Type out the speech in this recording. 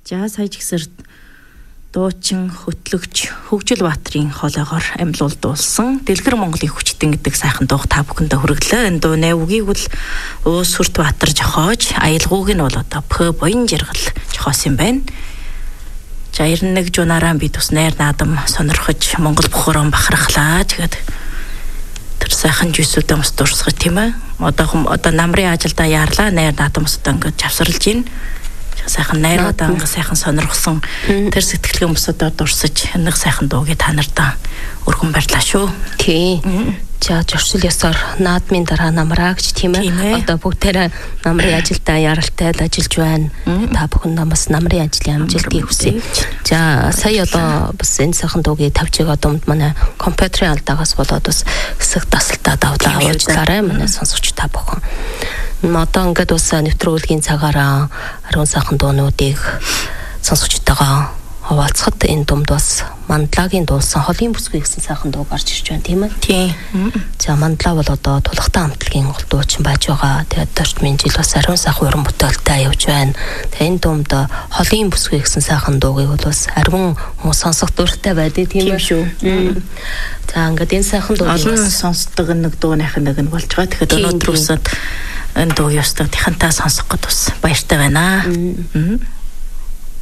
За сая жигсэрд дуучин хөтлөгч Хөгжил Баатрын хоолойгоор амьлуулдуулсан Дэлгэр Монголын хүчтэн гэдэг сайхан дуу та бүхэндээ хүргэлээ. Энэ дууны үгийг бол Уус Сүрт Баатар зохиож, аялгауг нь бол одоо П Боён Жаргал зохиосон юм байна. За 91 жунаараа би тус найр наадам сонирхож Монгол бохорон бахархлаа гэгээд тэр сайхан жүйсүүдээ мос дурсгах тийм ээ. Одоо намрын ажилдаа яарлаа найр наадамс одоо ингээд завсарлаж байна. Сайхан найруудаа ингээ сайхан сонирхсан тэр сэтгэлгээ хүмүүсээр дурсаж нэг сайхан дуугийн та нартаа өргөн баярлаа шүү. Тий. За журшил ёсоор наадмын дараа намраа гэж тийм ээ. Одоо бүгдээрээ намрын ажилдаа яралтай ажиллаж байна. Та бүхэн намаас намрын ажлын амжилтыг хүсье. За сая одоо бас энэ сайхан дуугийн тавьчиг одомд манай компьютерийн алдаагаас болоод бас хэсэг тасалтаа давлаа уучлаарай манай сонсогч та бүхэн. Одоо ингээд бас нэвтрүүлгийн цагаараа ариун сайхан дуунуудыг сонсогчтойгоо хаваалцахад энэ думд бас Мандлагийн дуулсан холын бүсгүй гэсэн сайхан дуу гарч ирж байна тийм ээ. Тийм. За Мандлаа бол одоо тулахтан хамтлагийн гол дуучин байж байгаа. Тэгээд дөрвөн жил бас ариун сайхан уран бүтээлтэй явж байна. Тэгээд энэ думд холын бүсгүй гэсэн сайхан дуугийг бол бас ариун хүмүүс сонсох дуртай байдаг тийм ээ шүү. За ингээд энэ сайхан дууг олон сонсдог нэг дууных нэг нь болж байгаа. Тэгэхээр өнөөдөр үсэд энэ дуу ёстой тихантаа сонсох гээд бас баяртай байна.